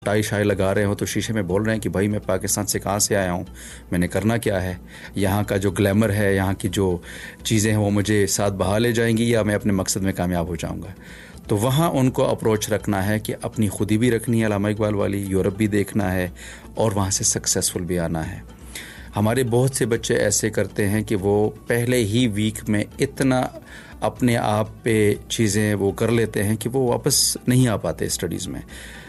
Tie शाई लगा रहे हो तो शीशे में बोल रहे हैं कि भाई मैं पाकिस्तान से कहाँ से आया हूँ, मैंने करना क्या है, यहाँ का जो ग्लैमर है, यहाँ की जो चीज़ें हैं वो मुझे साथ बहा ले जाएंगी या मैं अपने मकसद में कामयाब हो जाऊँगा। तो वहाँ उनको अप्रोच रखना है कि अपनी खुदी भी रखनी है अल्लामा इकबाल वाली, यूरोप भी देखना है और वहाँ से सक्सेसफुल भी आना है। हमारे बहुत से बच्चे ऐसे करते हैं कि वो पहले ही वीक में इतना अपने आप पे चीज़ें वो कर लेते हैं कि वो वापस नहीं आ पाते स्टडीज़ में।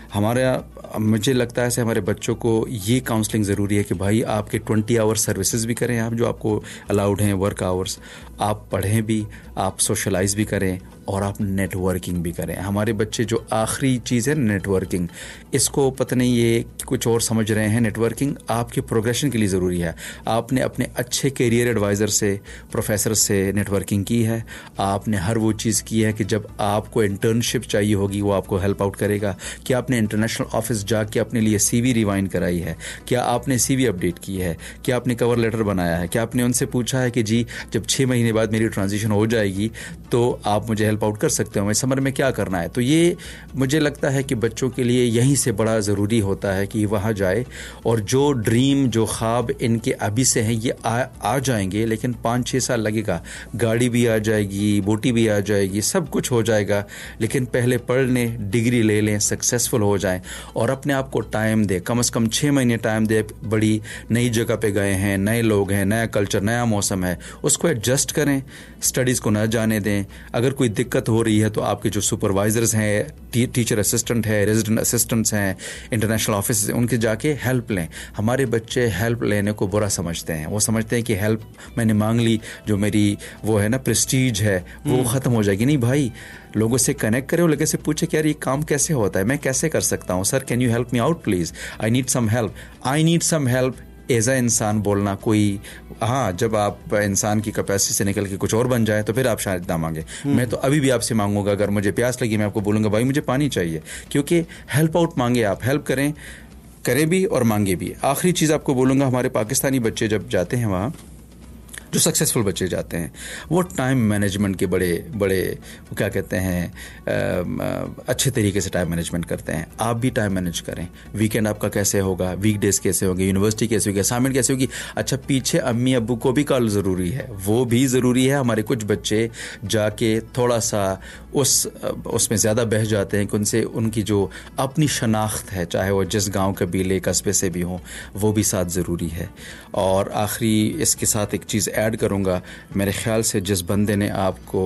मुझे लगता है ऐसे हमारे बच्चों को ये काउंसलिंग ज़रूरी है कि भाई आपके 20 आवर सर्विसेज भी करें आप, जो आपको अलाउड हैं वर्क आवर्स, आप पढ़ें भी, आप सोशलाइज भी करें और आप नेटवर्किंग भी करें। हमारे बच्चे जो आखिरी चीज़ है नेटवर्किंग, इसको पता नहीं ये कुछ और समझ रहे हैं। नेटवर्किंग आपके प्रोग्रेशन के लिए ज़रूरी है। आपने अपने अच्छे करियर एडवाइज़र से, प्रोफेसर से नेटवर्किंग की है, आपने हर वो चीज़ की है कि जब आपको इंटर्नशिप चाहिए होगी वो आपको हेल्प आउट करेगा। क्या आपने इंटरनेशनल ऑफिस जाके अपने लिए CV रिवाइंड कराई है? क्या आपने CV अपडेट की है? क्या आपने कवर लेटर बनाया है? क्या आपने उनसे पूछा है कि जी जब 6 महीने बाद मेरी ट्रांजिशन हो जाएगी तो आप मुझे हेल्प आउट कर सकते हो, मैं समर में क्या करना है? तो ये मुझे लगता है कि बच्चों के लिए यहीं से बड़ा ज़रूरी होता है कि वहाँ जाए और जो ड्रीम, जो ख्वाब इनके अभी से हैं ये आ जाएंगे, लेकिन 5-6 साल लगेगा। गाड़ी भी आ जाएगी, बोटी भी आ जाएगी, सब कुछ हो जाएगा, लेकिन पहले पढ़ लें, डिग्री ले लें, सक्सेसफुल हो जाएं और अपने आप को टाइम दे, कम से कम 6 महीने टाइम दे। बड़ी नई जगह पे गए हैं, नए लोग हैं, नया कल्चर, नया मौसम है, उसको एडजस्ट करें, स्टडीज़ को न जाने दें। अगर कोई दिक्कत हो रही है तो आपके जो सुपरवाइजर्स हैं, टीचर असिस्टेंट है, रेजिडेंट असिस्टेंट्स हैं, इंटरनेशनल ऑफिस, उनके जाके हेल्प लें। हमारे बच्चे हेल्प लेने को बुरा समझते हैं, वो समझते हैं कि हेल्प मैंने मांग ली, जो मेरी वो है ना प्रेस्टीज है वो ख़त्म हो जाएगी। नहीं भाई, लोगों से कनेक्ट करें, लोगों से पूछे कि यार ये काम कैसे होता है, मैं कैसे कर सकता हूँ, sir can you help me out please, I need some help as a इंसान बोलना। कोई हाँ, जब आप इंसान की कैपेसिटी से निकल के कुछ और बन जाए तो फिर आप शायद ना मांगे। मैं तो अभी भी आपसे मांगूंगा, अगर मुझे प्यास लगी मैं आपको बोलूँगा भाई मुझे पानी चाहिए, क्योंकि हेल्प आउट मांगे, आप हेल्प करें भी और मांगे भी। आखिरी चीज़ आपको बोलूँगा, हमारे पाकिस्तानी बच्चे जब जाते हैं वहाँ, जो सक्सेसफुल बच्चे जाते हैं, वो टाइम मैनेजमेंट के बड़े वो क्या कहते हैं अच्छे तरीके से टाइम मैनेजमेंट करते हैं। आप भी टाइम मैनेज करें। वीकेंड आपका कैसे होगा, वीकडेज कैसे होंगे, यूनिवर्सिटी कैसे होगी, असाइनमेंट कैसे होगी। अच्छा, पीछे अम्मी अब्बू को भी कॉल ज़रूरी है, वो भी ज़रूरी है। हमारे कुछ बच्चे जाके थोड़ा सा उसमें ज़्यादा बह जाते हैं कि उनसे उनकी जो अपनी शनाख्त है, चाहे वो जिस गाँव कबीले कस्बे से भी हों, वो भी साथ ज़रूरी है। और आखिरी इसके साथ एक चीज़ ऐड करूँगा, मेरे ख्याल से जिस बंदे ने आपको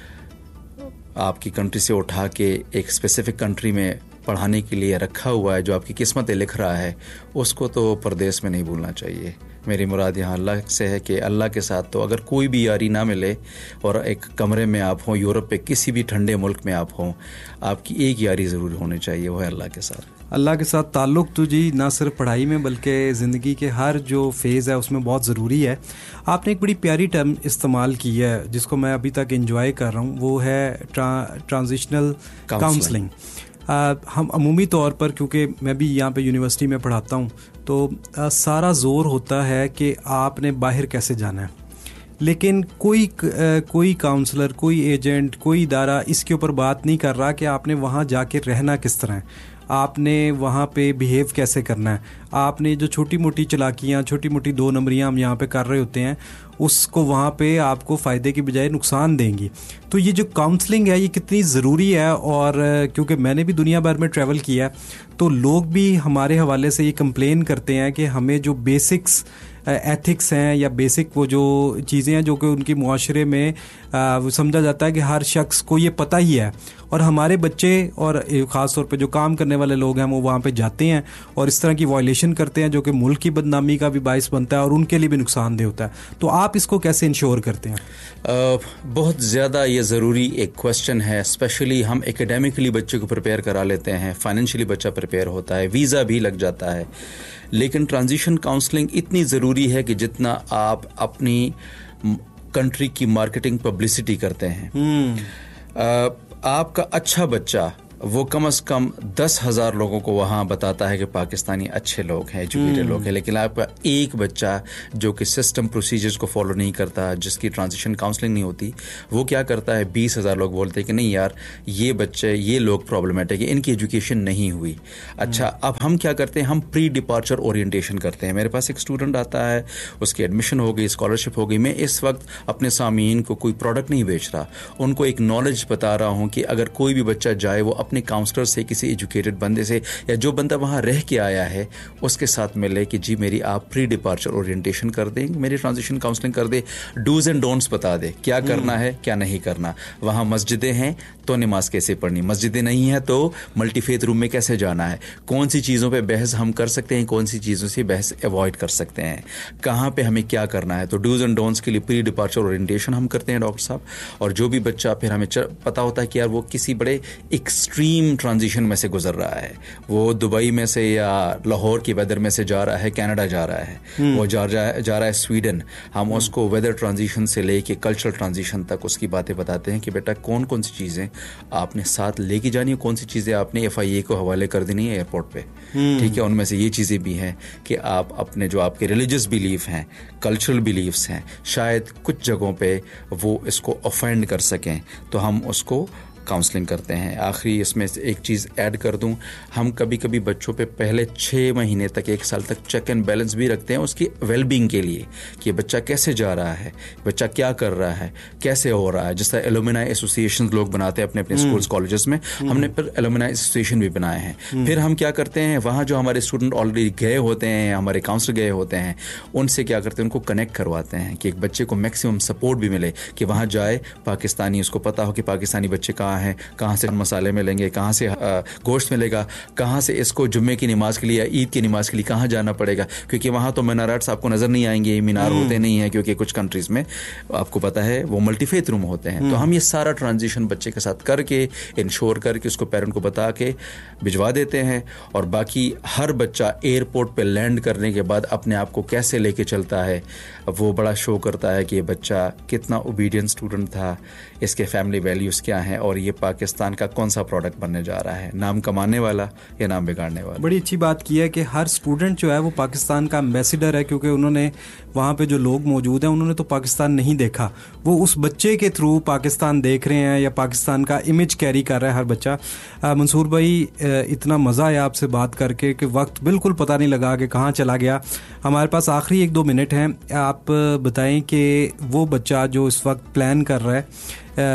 आपकी कंट्री से उठा के एक स्पेसिफिक कंट्री में पढ़ाने के लिए रखा हुआ है, जो आपकी किस्मतें लिख रहा है, उसको तो परदेश में नहीं भूलना चाहिए। मेरी मुराद यहाँ अल्लाह से है कि अल्लाह के साथ तो अगर कोई भी यारी ना मिले और एक कमरे में आप हों, यूरोप पे किसी भी ठंडे मुल्क में आप हों, आपकी एक यारी ज़रूर होनी चाहिए, वो है अल्लाह के साथ। अल्लाह के साथ ताल्लुक़ तो जी ना सिर्फ पढ़ाई में बल्कि ज़िंदगी के हर जो फेज़ है उसमें बहुत ज़रूरी है। आपने एक बड़ी प्यारी टर्म इस्तेमाल की है जिसको मैं अभी तक एंजॉय कर रहा हूँ, वो है ट्रांजिशनल काउंसलिंग। हम अमूमी तौर पर, क्योंकि मैं भी यहाँ पे यूनिवर्सिटी में पढ़ाता हूँ, तो सारा ज़ोर होता है कि आपने बाहर कैसे जाना है, लेकिन कोई काउंसलर, कोई एजेंट, कोई इदारा इसके ऊपर बात नहीं कर रहा कि आपने वहाँ जाके रहना किस तरह है, आपने वहाँ पे बिहेव कैसे करना है। आपने जो छोटी मोटी चालाकियाँ, छोटी मोटी 2 नंबरियाँ हम यहाँ पे कर रहे होते हैं, उसको वहाँ पे आपको फ़ायदे की बजाय नुकसान देंगी। तो ये जो काउंसलिंग है ये कितनी ज़रूरी है, और क्योंकि मैंने भी दुनिया भर में ट्रैवल किया है, तो लोग भी हमारे हवाले से ये कंप्लेन करते हैं कि हमें जो बेसिक्स एथिक्स हैं या बेसिक वो जो चीज़ें हैं जो कि उनकी मुआशरे में वो समझा जाता है कि हर शख्स को ये पता ही है, और हमारे बच्चे और ख़ास तौर पे जो काम करने वाले लोग हैं वो वहाँ पे जाते हैं और इस तरह की वायलेशन करते हैं जो कि मुल्क की बदनामी का भी बाइस बनता है और उनके लिए भी नुकसानदेह होता है। तो आप इसको कैसे इंश्योर करते हैं? बहुत ज़्यादा ये ज़रूरी एक क्वेश्चन है। स्पेशली हम एकेडमिकली बच्चे को प्रिपेयर करा लेते हैं, फाइनेंशियली बच्चा प्रिपेयर होता है, वीज़ा भी लग जाता है, लेकिन ट्रांजिशन काउंसलिंग इतनी ज़रूरी है कि जितना आप अपनी कंट्री की मार्केटिंग पब्लिसिटी करते हैं, आपका अच्छा बच्चा वो कम से कम 10,000 लोगों को वहाँ बताता है कि पाकिस्तानी अच्छे लोग हैं, एजुकेटेड लोग हैं, लेकिन आपका एक बच्चा जो कि सिस्टम प्रोसीजर्स को फॉलो नहीं करता, जिसकी ट्रांजिशन काउंसलिंग नहीं होती, वो क्या करता है, 20,000 लोग बोलते हैं कि नहीं यार ये बच्चे, ये लोग प्रॉब्लमेटिक है, इनकी एजुकेशन नहीं हुई। अच्छा, अब हम क्या करते हैं, हम प्री डिपार्चर ओरिएंटेशन करते हैं। मेरे पास एक स्टूडेंट आता है, उसकी एडमिशन हो गई, स्कॉलरशिप हो गई, मैं इस वक्त अपने सामीन को कोई प्रोडक्ट नहीं बेच रहा, उनको एक नॉलेज बता रहा हूँ कि अगर कोई भी बच्चा जाए वो अपने काउंसलर से, किसी एजुकेटेड बंदे से, या जो बंदा वहाँ रह के आया है उसके साथ मिले कि जी मेरी आप प्री डिपार्चर ओरिएंटेशन कर दें, मेरी ट्रांजिशन काउंसलिंग कर दे, डूज एंड डोंट्स बता दे, क्या करना है क्या नहीं करना। वहाँ मस्जिदें हैं तो नमाज कैसे पढ़नी, मस्जिदें नहीं है तो मल्टीफेथ रूम में कैसे जाना है, कौन सी चीज़ों पे बहस हम कर सकते हैं, कौन सी चीज़ों से बहस अवॉइड कर सकते हैं, कहाँ पे हमें क्या करना है। तो डूज एंड डोंट्स के लिए प्री डिपार्चर ओरिएंटेशन हम करते हैं डॉक्टर साहब। और जो भी बच्चा, फिर हमें पता होता है कि यार वो किसी बड़े एक्सट्रीम ट्रांजिशन में से गुजर रहा है, वो दुबई में से या लाहौर की वेदर में से जा रहा है, कनाडा जा रहा है, वो जा रहा है स्वीडन, हम उसको वेदर ट्रांजिशन से लेके कल्चरल ट्रांजिशन तक उसकी बातें बताते हैं कि बेटा कौन कौन सी चीज़ें आपने साथ लेके जानी है, कौन सी चीज़ें आपने FIA को हवाले कर देनी है एयरपोर्ट पे, ठीक है। उनमें से ये चीज़ें भी हैं कि आप अपने जो आपके रिलीजियस बिलीफ हैं, कल्चरल बिलीफ्स हैं, शायद कुछ जगहों पे वो इसको ऑफेंड कर सकें, तो हम उसको काउंसलिंग करते हैं। आखिरी इसमें एक चीज़ ऐड कर दूं, हम कभी कभी बच्चों पे पहले 6 महीने तक, 1 साल तक चेक एंड बैलेंस भी रखते हैं उसकी वेलबींग के लिए कि बच्चा कैसे जा रहा है, बच्चा क्या कर रहा है, कैसे हो रहा है। जिस तरह एलुमनाई एसोसिएशन लोग बनाते हैं अपने अपने स्कूल्स कॉलेजेस में, हमने फिर एलुमनाई एसोसिएशन भी बनाए हैं। फिर हम क्या करते हैं, वहाँ जो हमारे स्टूडेंट ऑलरेडी गए होते हैं, हमारे काउंसलर गए होते हैं, उनसे क्या करते हैं, उनको कनेक्ट करवाते हैं कि एक बच्चे को मैक्सिमम सपोर्ट भी मिले कि वहाँ जाए पाकिस्तानी, उसको पता हो कि पाकिस्तानी बच्चे कहाँ हैं, कहाँ से मसाले मिलेंगे, कहाँ से गोश्त मिलेगा, कहाँ से इसको जुम्मे की नमाज के लिए या ईद की नमाज के लिए कहाँ जाना पड़ेगा, क्योंकि वहाँ तो मीनाराट्स आपको नज़र नहीं आएंगे, मीनार होते नहीं हैं, क्योंकि कुछ कंट्रीज़ में आपको पता है वो मल्टीफेथ रूम होते हैं। तो हम ये सारा ट्रांजिशन बच्चे के साथ करके, इंश्योर करके, उसको पेरेंट को बता के भिजवा देते हैं। और बाकी हर बच्चा एयरपोर्ट पे लैंड करने के बाद अपने आप को कैसे लेके चलता है, वो बड़ा शो करता है कि ये बच्चा कितना ओबीडियंट स्टूडेंट था, इसके फैमिली वैल्यूज़ क्या हैं, और ये पाकिस्तान का कौन सा प्रोडक्ट बनने जा रहा है, नाम कमाने वाला या नाम बिगाड़ने वाला। बड़ी अच्छी बात की है कि हर स्टूडेंट जो है वो पाकिस्तान का एम्बेसडर है, क्योंकि उन्होंने वहाँ पे जो लोग मौजूद हैं उन्होंने तो पाकिस्तान नहीं देखा, वो उस बच्चे के थ्रू पाकिस्तान देख रहे हैं या पाकिस्तान का इमेज कैरी कर रहा है हर बच्चा। मंसूर भाई, इतना मज़ा आया आपसे बात करके कि वक्त बिल्कुल पता नहीं लगा कि कहाँ चला गया। हमारे पास आखिरी 1-2 मिनट हैं, आप बताएं कि वो बच्चा जो इस वक्त प्लान कर रहा है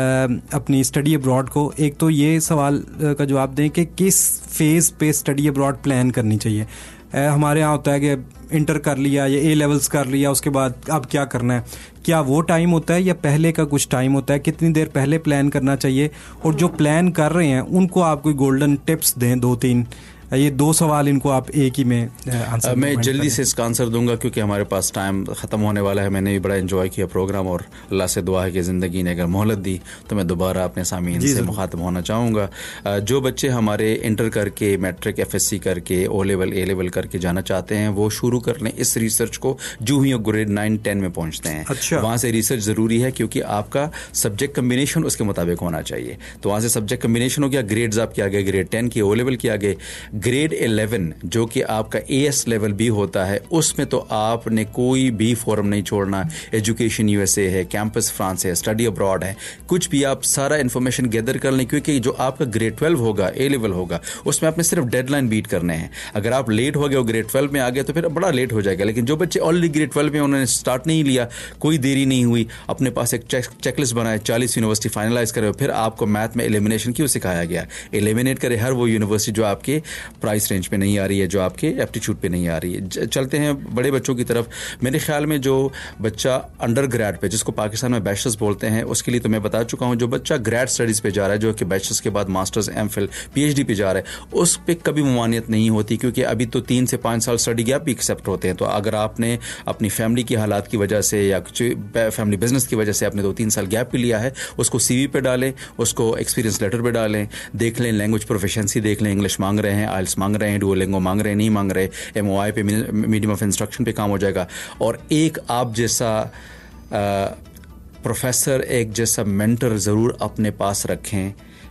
अपनी स्टडी अब्रॉड को, एक तो ये सवाल का जवाब दें कि किस फेज़ पे स्टडी अब्रॉड प्लान करनी चाहिए। हमारे यहाँ होता है कि इंटर कर लिया या A-levels कर लिया, उसके बाद अब क्या करना है, क्या वो टाइम होता है या पहले का कुछ टाइम होता है, कितनी देर पहले प्लान करना चाहिए, और जो प्लान कर रहे हैं उनको आप कोई गोल्डन टिप्स दें 2-3। ये 2 सवाल इनको आप एक ही में आंसर मैं जल्दी से इसका आंसर दूंगा क्योंकि हमारे पास टाइम ख़त्म होने वाला है। मैंने भी बड़ा एंजॉय किया प्रोग्राम, और अल्लाह से दुआ है कि ज़िंदगी ने अगर मोहलत दी तो मैं दोबारा अपने सामीन से मुखातब होना चाहूँगा। जो बच्चे हमारे इंटर करके, मैट्रिक, FSC करके, O-level, A-level करके जाना चाहते हैं, वो शुरू कर लें इस रिसर्च को जो ही ग्रेड 9-10 में पहुँचते हैं। अच्छा। वहाँ से रिसर्च ज़रूरी है क्योंकि आपका सब्जेक्ट कम्बिनेशन उसके मुताबिक होना चाहिए। तो वहाँ से सब्जेक्ट कम्बिनेशन हो गया, ग्रेड्स आपके आ गए, ग्रेड 10 की, O-level की आ गए, ग्रेड 11 जो कि आपका AS लेवल भी होता है, उसमें तो आपने कोई भी फॉर्म नहीं छोड़ना। एजुकेशन USA है, कैंपस फ्रांस है, स्टडी अब्रॉड है, कुछ भी आप सारा इन्फॉर्मेशन गैदर कर लें, क्योंकि जो आपका ग्रेड 12 होगा, A-level होगा, उसमें आपने सिर्फ डेडलाइन बीट करने हैं। अगर आप लेट हो गए और ग्रेड 12 में आ गए तो फिर बड़ा लेट हो जाएगा। लेकिन जो बच्चे ऑलरेडी ग्रेड 12 में उन्होंने स्टार्ट नहीं लिया, कोई देरी नहीं हुई, अपने पास एक चेकलिस्ट बनाए, 40 यूनिवर्सिटी फाइनलाइज करे, फिर आपको मैथ में एलिमिनेशन क्यों सिखाया गया, एलिमिनेट करे हर वो यूनिवर्सिटी जो आपके प्राइस रेंज पे नहीं आ रही है, जो आपके एप्टीट्यूड पे नहीं आ रही है। चलते हैं बड़े बच्चों की तरफ। मेरे ख्याल में जो बच्चा अंडर ग्रेड पे, जिसको पाकिस्तान में बैचलर्स बोलते हैं, उसके लिए तो मैं बता चुका हूँ। जो बच्चा ग्रेड स्टडीज़ पे जा रहा है, जो कि बैचलर्स के बाद मास्टर्स, MPhil, PhD पे जा रहा है, उस पर कभी ममानियत नहीं होती, क्योंकि अभी तो 3 से 5 साल स्टडी गैप भी एक्सेप्ट होते हैं। तो अगर आपने अपनी फैमिली की हालात की वजह से या कुछ फैमिली बिजनेस की वजह से आपने 2-3 साल गैप भी लिया है, उसको CV पे डालें, उसको एक्सपीरियंस लेटर पे डालें, देख लें लैंग्वेज प्रोफिशिएंसी देख लें, इंग्लिश मांग रहे हैं, IELTS मांग रहे हैं, डुओलिंगो मांग रहे हैं, नहीं मांग रहे, MOI पे, मीडियम ऑफ इंस्ट्रक्शन पे काम हो जाएगा। और एक आप जैसा प्रोफेसर, एक जैसा मेंटर ज़रूर अपने पास रखें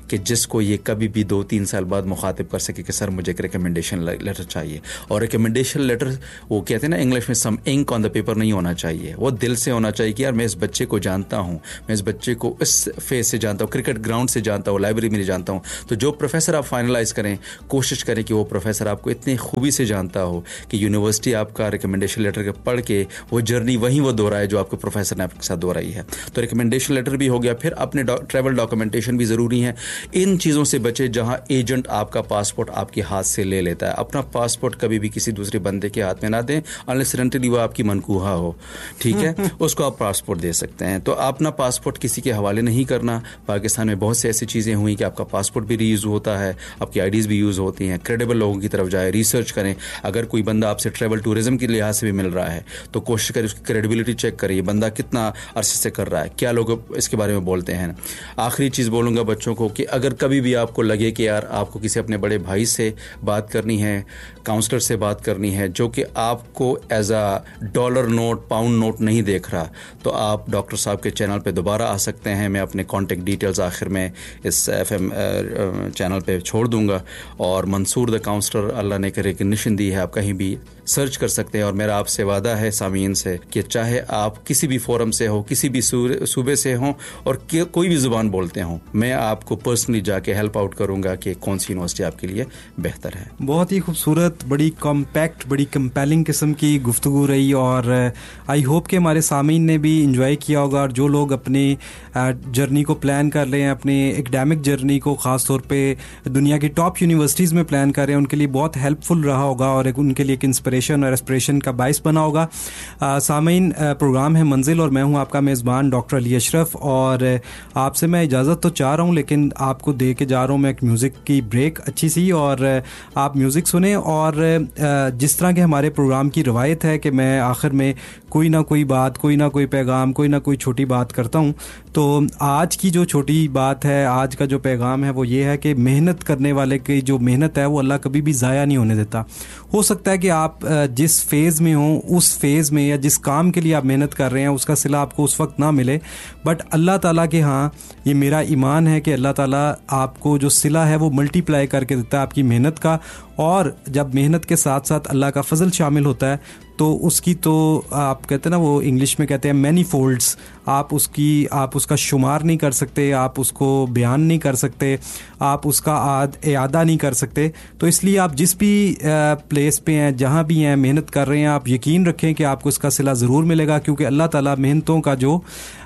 कि जिसको ये कभी भी 2-3 साल बाद मुखातिब कर सके कि सर मुझे एक रिकमेंडेशन लेटर चाहिए। और रिकमेंडेशन लेटर वो कहते हैं ना इंग्लिश में, some ink on the paper नहीं होना चाहिए, वो दिल से होना चाहिए कि यार मैं इस बच्चे को जानता हूँ, मैं इस बच्चे को इस फेज से जानता हूँ, क्रिकेट ग्राउंड से जानता हूँ, लाइब्रेरी में नहीं जानता हूँ। तो जो प्रोफेसर आप फाइनलाइज करें, कोशिश करें कि वो प्रोफेसर आपको इतनी खूबी से जानता हो कि यूनिवर्सिटी आपका रिकमेंडेशन लेटर के पढ़ के वो जर्नी वहीं वो दोहराए जो आपके प्रोफेसर ने आपके साथ दोहराई है। तो रिकमेंडेशन लेटर भी हो गया। फिर अपने ट्रैवल डॉक्यूमेंटेशन भी ज़रूरी है। इन चीज़ों से बचे जहां एजेंट आपका पासपोर्ट आपके हाथ से ले लेता है। अपना पासपोर्ट कभी भी किसी दूसरे बंदे के हाथ में ना दें, अनलेसरेंटली वो आपकी मनकूहा हो, ठीक है, उसको आप पासपोर्ट दे सकते हैं। तो अपना पासपोर्ट किसी के हवाले नहीं करना। पाकिस्तान में बहुत सी ऐसी चीज़ें हुई कि आपका पासपोर्ट भी रीयूज़ होता है, आपकी आईडीज़ भी यूज़ होती हैं। क्रेडिबल लोगों की तरफ जाए, रिसर्च करें। अगर कोई बंदा आपसे ट्रैवल टूरिज्म के लिहाज से भी मिल रहा है तो कोशिश करें उसकी क्रेडिबिलिटी चेक करिए, बंदा कितना अरसे से कर रहा है, क्या लोग इसके बारे में बोलते हैं। आखिरी चीज़ बोलूँगा बच्चों को कि अगर कभी भी आपको लगे कि यार आपको किसी अपने बड़े भाई से बात करनी है, काउंसलर से बात करनी है, जो कि आपको as a dollar note, pound note नहीं देख रहा, तो आप डॉक्टर साहब के चैनल पे दोबारा आ सकते हैं। मैं अपने कॉन्टेक्ट डिटेल्स आखिर में इस FM चैनल पे छोड़ दूंगा। और मंसूर द काउंसलर, अल्लाह ने रिकग्निशन दी है, आप कहीं भी सर्च कर सकते हैं। और मेरा आपसे वादा है सामीन से कि चाहे आप किसी भी फोरम से हो, किसी भी सूबे से हो और कोई भी ज़ुबान बोलते हो, मैं आपको पर्सनली जाके हेल्प आउट करूंगा कि कौन सी यूनिवर्सिटी आपके लिए बेहतर है। बहुत ही खूबसूरत, बड़ी कॉम्पैक्ट, बड़ी कंपेलिंग किस्म की गुफ्तगू रही और आई होप कि हमारे सामीन ने भी इंजॉय किया होगा। और जो लोग अपनी जर्नी को प्लान कर रहे हैं, अपनी एकेडमिक जर्नी को ख़ास तौर पे दुनिया की टॉप यूनिवर्सिटीज़ में प्लान कर रहे हैं, उनके लिए बहुत हेल्पफुल रहा होगा और उनके लिए एक इंस्पिरेशन और एस्पिरेशन का बाइस बना होगा। सामीन, प्रोग्राम है मंजिल और मैं हूं आपका मेज़बान डॉक्टर अली अशरफ। और आपसे मैं इजाज़त तो चाह रहा हूं लेकिन आपको दे के जा रहा हूं मैं एक म्यूज़िक की ब्रेक अच्छी सी, और आप म्यूज़िक सुने। और जिस तरह के हमारे प्रोग्राम की रवायत है कि मैं आखिर में कोई ना कोई बात, कोई ना कोई पैगाम, कोई ना कोई छोटी बात करता हूं, तो आज की जो छोटी बात है, आज का जो पैगाम है वो ये है कि मेहनत करने वाले की जो मेहनत है वो अल्लाह कभी भी ज़ाया नहीं होने देता। हो सकता है कि आप जिस फेज़ में हो, उस फेज़ में या जिस काम के लिए आप मेहनत कर रहे हैं उसका सिला आपको उस वक्त ना मिले, बट अल्लाह ताला के हाँ ये मेरा ईमान है कि अल्लाह ताला आपको जो सिला है वो मल्टीप्लाई करके देता है आपकी मेहनत का। और जब मेहनत के साथ साथ अल्लाह का फजल शामिल होता है तो उसकी तो आप कहते हैं ना, वो इंग्लिश में कहते हैं मैनी फोल्ड्स, आप उसका शुमार नहीं कर सकते, आप उसको बयान नहीं कर सकते, आप उसका इयादा नहीं कर सकते। तो इसलिए आप जिस भी प्लेस पे हैं, जहाँ भी हैं, मेहनत कर रहे हैं, आप यकीन रखें कि आपको इसका सिला ज़रूर मिलेगा, क्योंकि अल्लाह ताला मेहनतों का जो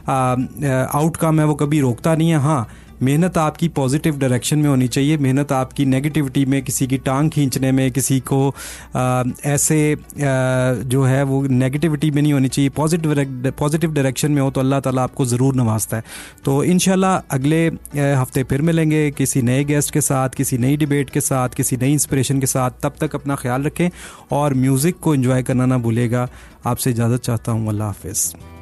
आउटकम है वो कभी रोकता नहीं है। हाँ, मेहनत आपकी पॉजिटिव डायरेक्शन में होनी चाहिए। मेहनत आपकी नेगेटिविटी में, किसी की टांग खींचने में, किसी को ऐसे जो है वो नेगेटिविटी में नहीं होनी चाहिए। पॉजिटिव डायरेक्शन में हो तो अल्लाह ताला आपको ज़रूर नवाजता है। तो इंशाल्लाह अगले हफ्ते फिर मिलेंगे किसी नए गेस्ट के साथ, किसी नई डिबेट के साथ, किसी नई इंस्पिरेशन के साथ। तब तक अपना ख्याल रखें और म्यूज़िक को एंजॉय करना ना भूलेगा। आपसे इजाज़त चाहता हूँ। अल्लाह हाफ़िज़।